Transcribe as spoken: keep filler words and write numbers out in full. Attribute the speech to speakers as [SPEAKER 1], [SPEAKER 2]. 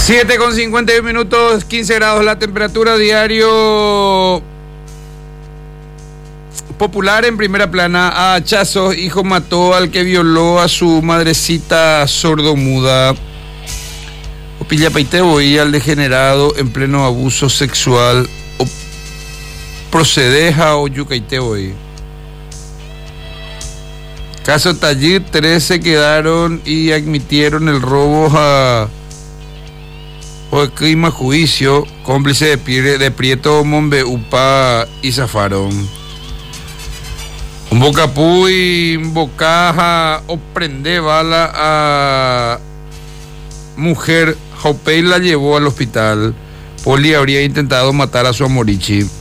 [SPEAKER 1] siete con cincuenta y uno minutos, quince grados la temperatura. Diario Popular en primera plana. A hachazos, hijo mató al que violó a su madrecita sordomuda. Opilla Paitebo y al degenerado en pleno abuso sexual. O procedeja o yucaitebo y. Caso Tallir, trece quedaron y admitieron el robo a o el clima juicio, cómplice de, Pire, de Prieto Monbeupa y zafaron. Un bocapú y un bocaja o prende bala a mujer, Jopey la llevó al hospital. Poli habría intentado matar a su amorichi.